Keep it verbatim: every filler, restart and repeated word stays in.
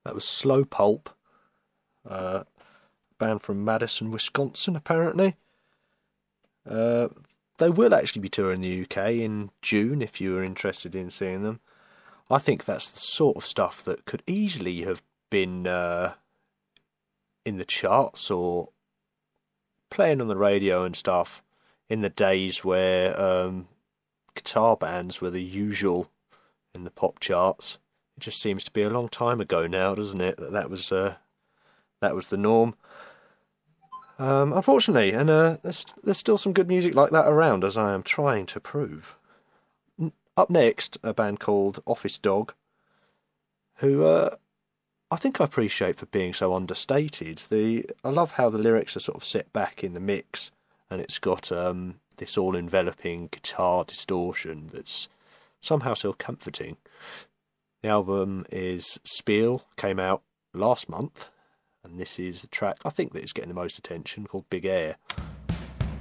That was Slow Pulp, uh, band from Madison, Wisconsin, apparently. Uh, they will actually be touring the U K in June if you are interested in seeing them. I think that's the sort of stuff that could easily have been uh, in the charts or playing on the radio and stuff in the days where um, guitar bands were the usual in the pop charts. It just seems to be a long time ago now, doesn't it? That that was uh, that was the norm. Um, unfortunately, and uh, there's there's still some good music like that around, as I am trying to prove. N- up next, a band called Office Dog, who uh, I think I appreciate for being so understated. The I love how the lyrics are sort of set back in the mix, and it's got um, this all-enveloping guitar distortion that's somehow so comforting. The album is Spiel, came out last month, and this is the track I think that is getting the most attention, called Big Air.